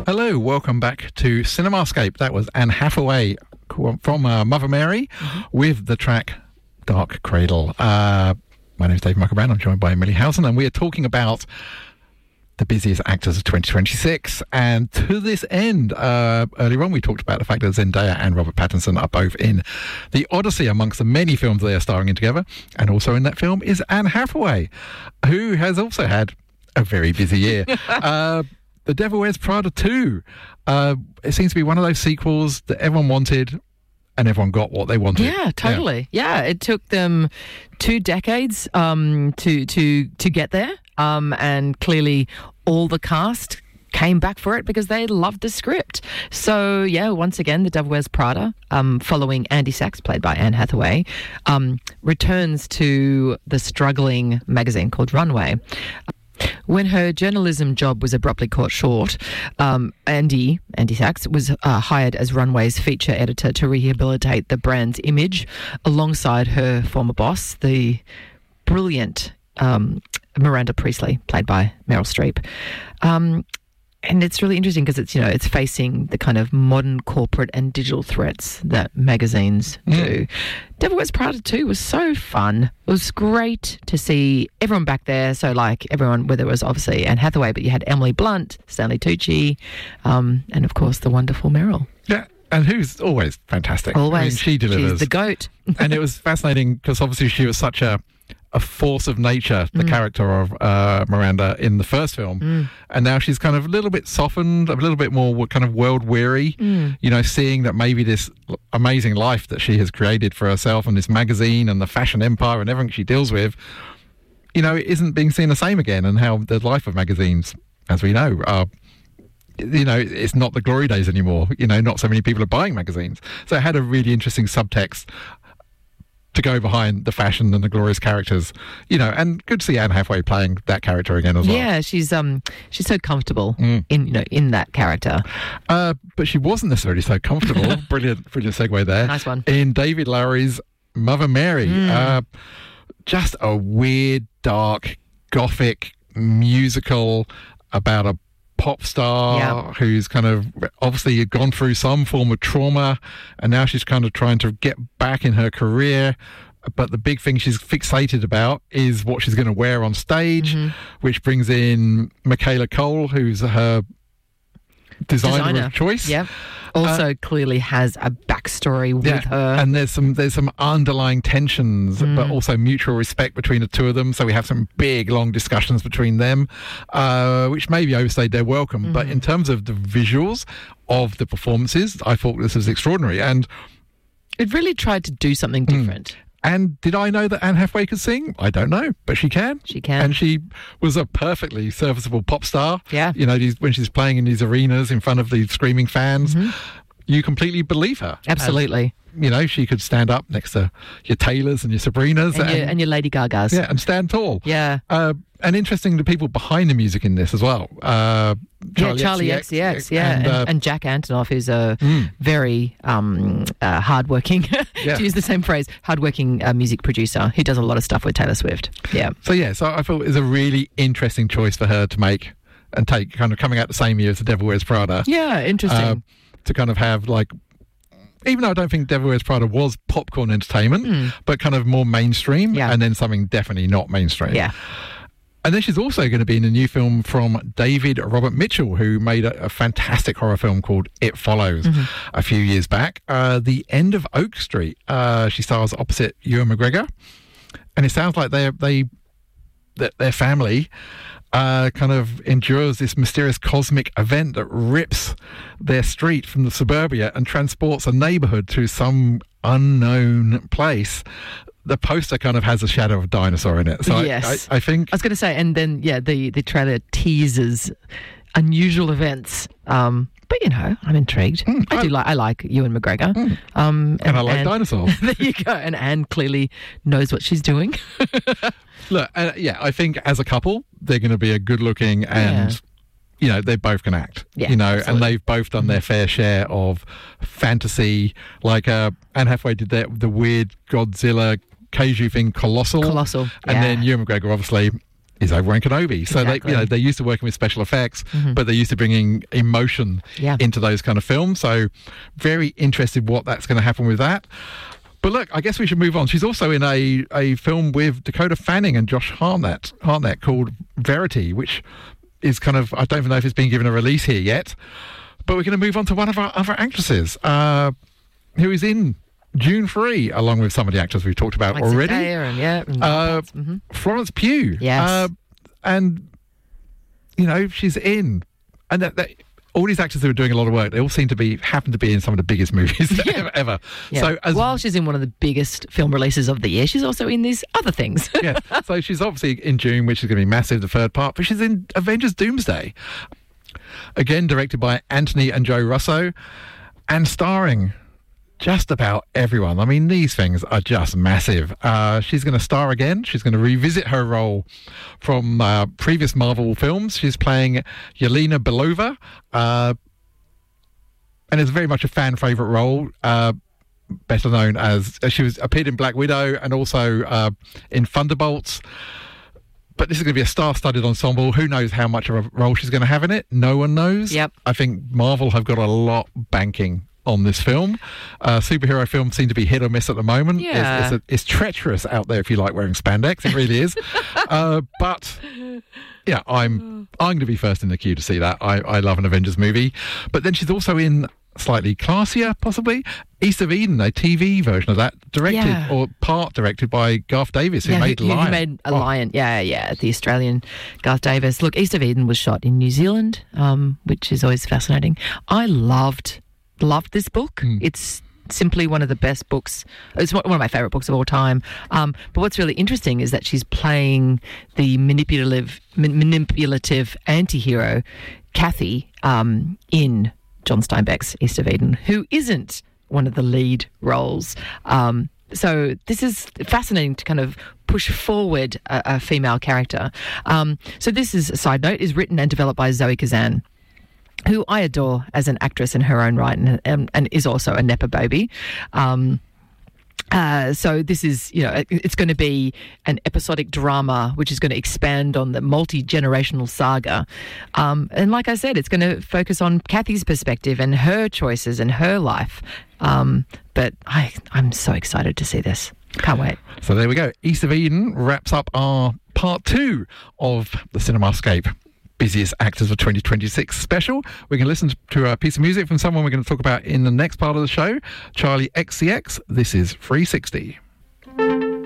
Hello, welcome back to Cinemascape. That was Anne Hathaway from Mother Mary with the track Dark Cradle. My name is Dave Michael Brown. I'm joined by Millie Housen, and we are talking about the busiest actors of 2026. And to this end, earlier on we talked about the fact that Zendaya and Robert Pattinson are both in The Odyssey amongst the many films they are starring in together. And also in that film is Anne Hathaway, who has also had a very busy year. The Devil Wears Prada 2. It seems to be one of those sequels that everyone wanted and everyone got what they wanted. Yeah, totally. Yeah, it took them 2 decades to get there. And clearly all the cast came back for it because they loved the script. So, yeah, once again, The Devil Wears Prada, following Andy Sachs, played by Anne Hathaway, returns to the struggling magazine called Runway. When her journalism job was abruptly cut short, Andy Sachs was hired as Runway's feature editor to rehabilitate the brand's image alongside her former boss, the brilliant Miranda Priestley, played by Meryl Streep. And it's really interesting because it's facing the kind of modern corporate and digital threats that magazines do. Devil Wears Prada 2 was so fun. It was great to see everyone back there. So, like, everyone, whether it was obviously Anne Hathaway, but you had Emily Blunt, Stanley Tucci, and, of course, the wonderful Meryl. Yeah, and who's always fantastic. Always. I mean, she delivers. She's the GOAT. And it was fascinating because obviously she was such a force of nature, the character of Miranda in the first film. And now she's kind of a little bit softened, a little bit more kind of world-weary, seeing that maybe this amazing life that she has created for herself and this magazine and the fashion empire and everything she deals with, it isn't being seen the same again, and how the life of magazines, as we know, are, it's not the glory days anymore. Not so many people are buying magazines. So it had a really interesting subtext to go behind the fashion and the glorious characters, and good to see Anne Hathaway playing that character again as well. Yeah, she's so comfortable in that character. But she wasn't necessarily so comfortable. Brilliant segue there. Nice one. In David Lowery's Mother Mary. Just a weird, dark, gothic musical about a pop star who's kind of obviously gone through some form of trauma, and now she's kind of trying to get back in her career. But the big thing she's fixated about is what she's going to wear on stage, which brings in Michaela Cole, who's her designer of choice. Yep. Also clearly has a backstory with her. And there's some underlying tensions, but also mutual respect between the two of them. So we have some big, long discussions between them, which maybe overstayed their welcome. But in terms of the visuals of the performances, I thought this was extraordinary. And it really tried to do something different. And did I know that Anne Hathaway could sing? I don't know, but she can. She can. And she was a perfectly serviceable pop star. Yeah. When she's playing in these arenas in front of the screaming fans, you completely believe her. Absolutely. And, she could stand up next to your Taylors and your Sabrinas. And your Lady Gagas. Yeah, and stand tall. Yeah. And interesting, the people behind the music in this as well. Charlie XCX, and Jack Antonoff, who's a very hardworking, to use the same phrase, hardworking music producer who does a lot of stuff with Taylor Swift. Yeah. So I thought it was a really interesting choice for her to make and take, kind of coming out the same year as The Devil Wears Prada. Yeah, interesting. To kind of have, like, even though I don't think Devil Wears Prada was popcorn entertainment, but kind of more mainstream, and then something definitely not mainstream. Yeah. And then she's also going to be in a new film from David Robert Mitchell, who made a fantastic horror film called It Follows a few years back. The End of Oak Street. She stars opposite Ewan McGregor. And it sounds like their family kind of endures this mysterious cosmic event that rips their street from the suburbia and transports a neighborhood to some unknown place. The poster kind of has a shadow of a dinosaur in it. So yes. I think... I was going to say, and then, the trailer teases unusual events. But, I'm intrigued. I like Ewan McGregor. And I like dinosaurs. There you go. And Anne clearly knows what she's doing. Look, I think as a couple, they're going to be a good-looking and... they both can act, absolutely. And they've both done their fair share of fantasy. Like Anne Hathaway did the weird Godzilla kaiju thing, Colossal. And then Ewan McGregor, obviously, is Obi-Wan Kenobi. So Exactly. they're used to working with special effects, but they're used to bringing emotion into those kind of films. So very interested what that's going to happen with that. But look, I guess we should move on. She's also in a film with Dakota Fanning and Josh Hartnett called Verity, which is kind of, I don't even know if it's been given a release here yet. But we're going to move on to one of our other actresses who is in Dune 3, along with some of the actors we've talked about Like already. Zendaya and Florence Pugh. Yes. And, she's in. And all these actors who are doing a lot of work, they all happen to be in some of the biggest movies ever. Yeah. So while she's in one of the biggest film releases of the year, she's also in these other things. yeah, so she's obviously in Dune, which is going to be massive, the third part, but she's in Avengers Doomsday. Again, directed by Anthony and Joe Russo, and starring just about everyone. I mean, these things are just massive. She's going to star again. She's going to revisit her role from previous Marvel films. She's playing Yelena Belova, and it's very much a fan favourite role, better known as she appeared in Black Widow and also in Thunderbolts. But this is going to be a star-studded ensemble. Who knows how much of a role she's going to have in it? No one knows. Yep. I think Marvel have got a lot banking on this film. Superhero films seem to be hit or miss at the moment. Yeah. It's treacherous out there if you like wearing spandex. It really is. But yeah, I'm going to be first in the queue to see that. I love an Avengers movie. But then she's also in slightly classier, possibly, East of Eden, a TV version of that, directed by Garth Davis, who made Lion. Who made a Lion, the Australian Garth Davis. Look, East of Eden was shot in New Zealand, which is always fascinating. I loved this book. It's simply one of the best books. It's one of my favourite books of all time. But what's really interesting is that she's playing the manipulative anti-hero, Kathy, in John Steinbeck's East of Eden, who isn't one of the lead roles. So this is fascinating to kind of push forward a female character. So this is, a side note, is written and developed by Zoe Kazan, who I adore as an actress in her own right and is also a Nepo baby. So this is, it's going to be an episodic drama which is going to expand on the multi-generational saga. And like I said, it's going to focus on Kathy's perspective and her choices and her life. But I'm so excited to see this. Can't wait. So there we go. East of Eden wraps up our part 2 of the CinemaScape Busiest Actors of 2026 special. We can listen to a piece of music from someone we're going to talk about in the next part of the show, Charlie XCX. This is 360.